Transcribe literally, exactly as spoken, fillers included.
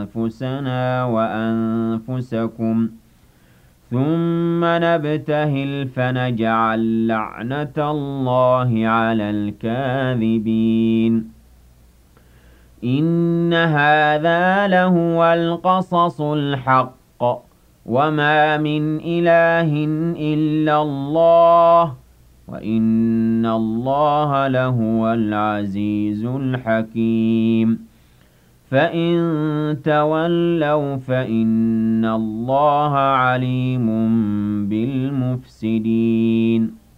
أنفسنا وأنفسكم ثم نبتهل فنجعل لعنة الله على الكاذبين إن هذا لهو القصص الحق وما من إله إلا الله وإن الله لهو العزيز الحكيم فإن تولوا فإن الله عليم بالمفسدين